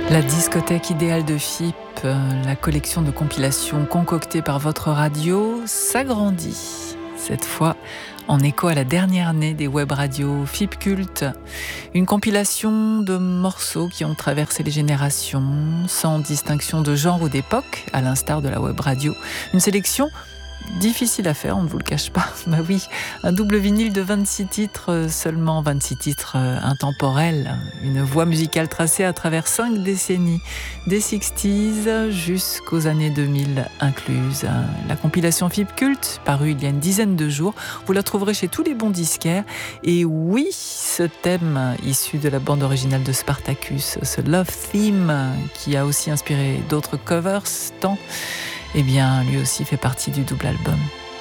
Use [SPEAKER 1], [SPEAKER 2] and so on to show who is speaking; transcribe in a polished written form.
[SPEAKER 1] La discothèque idéale de FIP, la collection de compilations concoctée par votre radio, s'agrandit. Cette fois, en écho à la dernière année des web radios FIP Culte. Une compilation de morceaux qui ont traversé les générations, sans distinction de genre ou d'époque, à l'instar de la web radio. Une sélection difficile à faire, on ne vous le cache pas. Bah oui, un double vinyle de 26 titres, seulement 26 titres intemporels. Une voie musicale tracée à travers 5 décennies, des 60s jusqu'aux années 2000 incluses. La compilation FIP Culte, parue il y a une dizaine de jours, vous la trouverez chez tous les bons disquaires. Et oui, ce thème issu de la bande originale de Spartacus, ce Love Theme, qui a aussi inspiré d'autres covers, tant, eh bien, lui aussi fait partie du double album.